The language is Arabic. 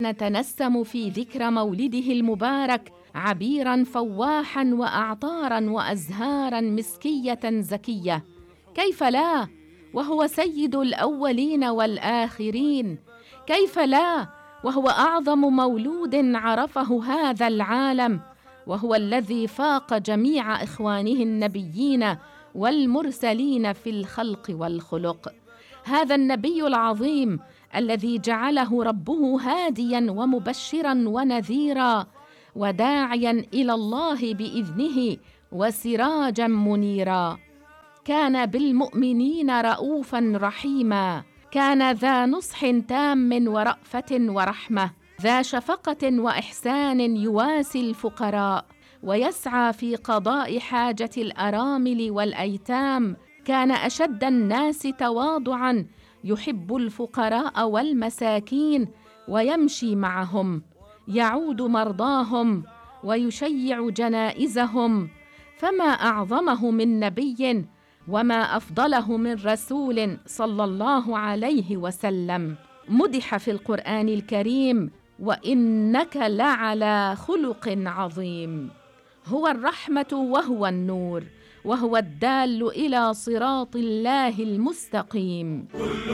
نتنسم في ذكرى مولده المبارك عبيراً فواحاً وأعطاراً وأزهاراً مسكية زكية. كيف لا وهو سيد الأولين والآخرين؟ كيف لا وهو أعظم مولود عرفه هذا العالم، وهو الذي فاق جميع إخوانه النبيين والمرسلين في الخلق والخلق. هذا النبي العظيم الذي جعله ربه هادياً ومبشراً ونذيراً وداعياً إلى الله بإذنه وسراجاً منيراً. كان بالمؤمنين رؤوفاً رحيماً، كان ذا نصح تام ورأفة ورحمة، ذا شفقة وإحسان يواسي الفقراء ويسعى في قضاء حاجة الأرامل والأيتام. كان أشد الناس تواضعاً، يحب الفقراء والمساكين ويمشي معهم، يعود مرضاهم ويشيع جنائزهم. فما أعظمه من نبي وما أفضله من رسول صلى الله عليه وسلم. مدح في القرآن الكريم: وإنك لعلى خلق عظيم. هو الرحمة وهو النور، وهو الدال إلى صراط الله المستقيم.